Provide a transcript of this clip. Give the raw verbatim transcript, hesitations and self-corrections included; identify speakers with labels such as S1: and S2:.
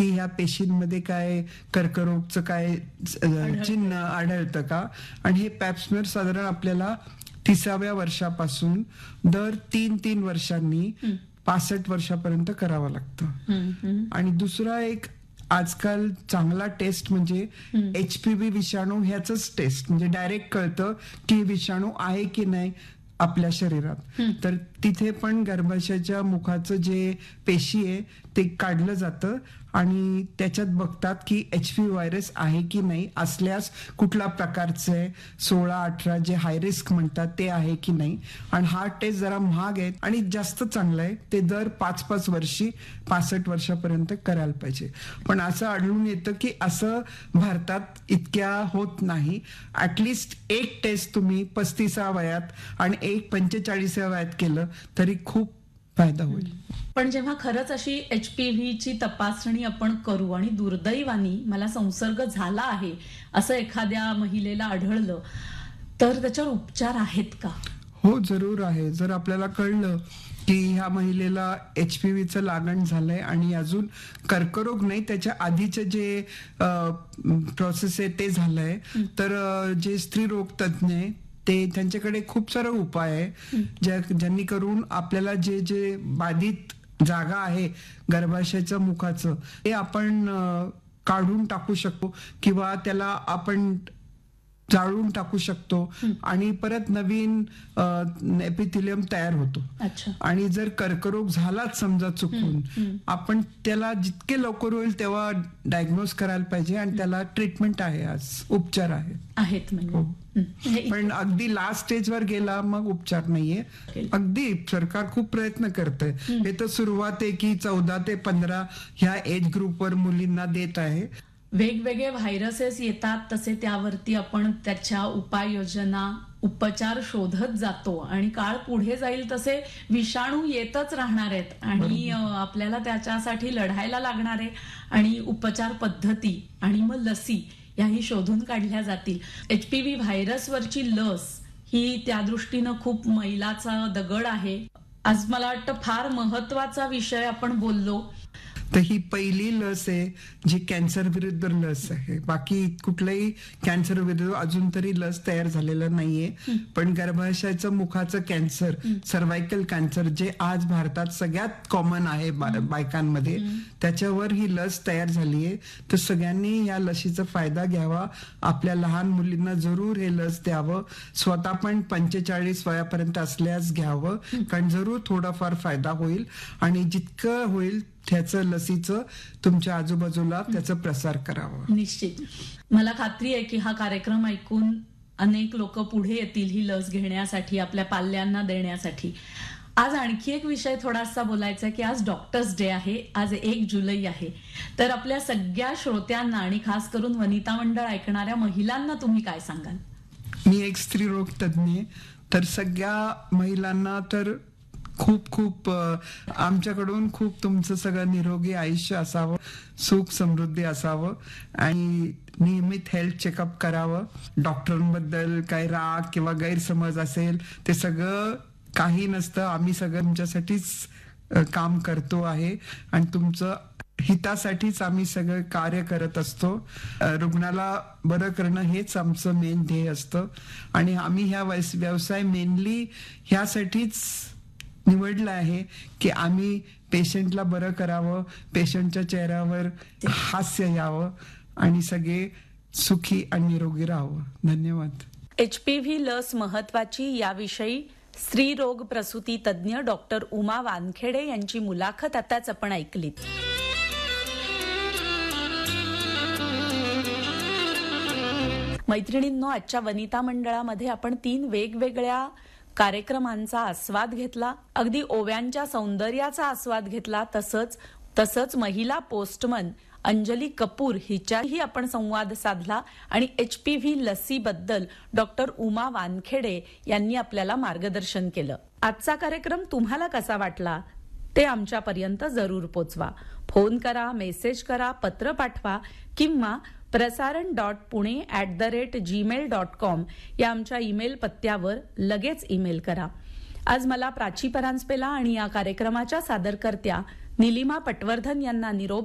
S1: की ह्या पेशींमध्ये काय कर्करोगचं काय चिन्ह आढळतं का. आणि हे पॅप्समेअर साधारण आपल्याला तिसाव्या वर्षापासून दर तीन तीन वर्षांनी पासष्ट वर्षापर्यंत करावं लागतं. आणि दुसरा एक आजकाल चांगला टेस्ट म्हणजे एच पी व्ही विषाणू ह्याच टेस्ट, म्हणजे डायरेक्ट कळतं की विषाणू आहे की नाही आपल्या शरीरात. तर तिथे पण गर्भाशयाच्या मुखाचं जे पेशी आहे ते काढलं जातं आणि त्याच्यात बघतात की एच पी व्ही व्हायरस आहे की नाही, असल्यास कुठल्या प्रकारचं आहे, सोळा अठरा जे हाय रिस्क म्हणतात ते आहे की नाही. आणि हा टेस्ट जरा महाग आहे आणि जास्त चांगला आहे, ते दर पाच पाच वर्षी पासष्ट वर्षापर्यंत करायला पाहिजे. पण असं आढळून येतं की असं भारतात इतक्या होत नाही. ऍटलिस्ट एक टेस्ट तुम्ही पस्तीसा वयात आणि एक पंचेचाळीसाव्या वयात केलं तरी खूप फायदा होईल.
S2: पण जेव्हा खरंच अशी एच पी व्ही ची तपासणी आपण करू आणि दुर्दैवानी मला संसर्ग झाला आहे असं एखाद्या महिलेला आढळलं तर त्याच्यावर उपचार आहेत का?
S1: हो, जरूर आहे. जर आपल्याला कळलं की ह्या महिलेला एच पी व्हीचं लागण झालंय आणि अजून कर्करोग नाही, त्याच्या आधीचे जे प्रोसेस आहे ते झालंय, तर जे स्त्रीरोग तज्ञ आहे ते त्यांच्याकडे खूप सारा उपाय आहे ज्या ज्यांनी करून आपल्याला जे जे बाधित जागा आहे गर्भाशयाच्या मुखाचं ते आपण काढून टाकू शकतो किंवा त्याला आपण जाळून टाकू शकतो आणि परत नवीन एपिथेलियम तयार होतो. आणि जर कर्करोग झालाच समजा चुकून, आपण त्याला जितके लवकर होईल तेव्हा डायग्नोज करायला पाहिजे आणि त्याला ट्रीटमेंट आहे, आज उपचार आहे
S2: आहेत.
S1: पण अगदी लास्ट स्टेजवर गेला मग उपचार नाहीये. अगदी सरकार खूप प्रयत्न करतंय. हे तर सुरुवात आहे की चौदा ते पंधरा ह्या एज ग्रुपवर मुलींना देत आहे.
S2: वेगवेगळे व्हायरसेस येतात तसे त्यावरती आपण त्याच्या उपाययोजना उपचार शोधत जातो आणि काळ पुढे जाईल तसे विषाणू येतच राहणार आहेत आणि आपल्याला त्याच्यासाठी लढायला लागणार आहे आणि उपचार पद्धती आणि मग लसी याही शोधून काढल्या जातील. एच पी व्ही व्हायरसवरची लस ही त्या दृष्टीनं खूप मैलाचा दगड आहे. आज मला वाटतं फार महत्वाचा विषय आपण बोललो.
S1: तर ही पहिली लस आहे जी कॅन्सर विरुद्ध लस आहे. बाकी कुठल्याही कॅन्सर विरुद्ध अजून तरी लस तयार झालेलं नाहीये. पण गर्भाशयाचं मुखाचं कॅन्सर, सर्वायकल कॅन्सर जे आज भारतात सगळ्यात कॉमन आहे बायकांमध्ये, त्याच्यावर ही लस तयार झालीये. तर सगळ्यांनी या लसीचा फायदा घ्यावा. आपल्या लहान मुलींना जरूर हे लस द्यावं. स्वतः पण पंचेचाळीस वयापर्यंत असल्यास घ्यावं, कारण जरूर थोडाफार फायदा होईल आणि जितकं होईल त्याचं लसीचं तुमच्या आजूबाजूला त्याचा प्रसार करावा.
S2: निश्चित. मला खात्री आहे की हा कार्यक्रम ऐकून अनेक लोक पुढे येतील ही लस घेण्यासाठी, आपल्या पाल्यांना देण्यासाठी. आज आणखी एक विषय थोडासा बोलायचा की आज डॉक्टर्स डे आहे, आज एक जुलै आहे. तर आपल्या सगळ्या श्रोत्यांना आणि खास करून वनिता मंडळ ऐकणाऱ्या महिलांना तुम्ही काय सांगाल?
S1: मी एक स्त्रीरोग तज्ञ, तर सगळ्या महिलांना तर खूप खूप आमच्याकडून खूप तुमचं सगळं निरोगी आयुष्य असावं, सुख समृद्धी असावं आणि नियमित हेल्थ चेकअप करावं. डॉक्टरांबद्दल काही राग किंवा गैरसमज असेल ते सगळं काही नसतं. आम्ही सगळं तुमच्यासाठीच काम करतो आहे आणि तुमचं हितासाठीच आम्ही सगळं कार्य करत असतो. रुग्णाला बरं करणं हेच आमचं मेन ध्येय असतं आणि आम्ही ह्या व्यवसाय मेनली ह्यासाठीच निवडलं आहे की आम्ही पेशंटला बरं करावं, पेशंटच्या चेहऱ्यावर हास्य यावं आणि सगळे सुखी आणि निरोगी राहावं. धन्यवाद.
S2: एच पी व्ही लस महत्वाची याविषयी स्त्रीरोग प्रसूती तज्ञ डॉक्टर उमा वानखेडे यांची मुलाखत आताच आपण ऐकलीत. मैत्रिणींनो, आजच्या वनिता मंडळामध्ये आपण तीन वेगवेगळ्या कार्यक्रमांचा आस्वाद घेतला. अगदी ओव्यांच्या सौंदर्याचा आस्वाद घेतला. तसंच तसंच महिला पोस्टमन अंजली कपूर हिच्याही आपण संवाद साधला आणि H P V लसीबद्दल doctor Uma Wankhede यांनी आपल्याला मार्गदर्शन केलं. आजचा कार्यक्रम तुम्हाला कसा वाटला ते आमच्यापर्यंत जरूर पोचवा. फोन करा, मेसेज करा, पत्र पाठवा किंवा प्रसारण dot Pune at the rate Gmail dot com या आमच्या ईमेल पत्त्यावर लगेच ईमेल करा. आज मला प्राची परांजपेला आणि या कार्यक्रमाच्या सादरकर्त्या निलिमा पटवर्धन यांना निरोप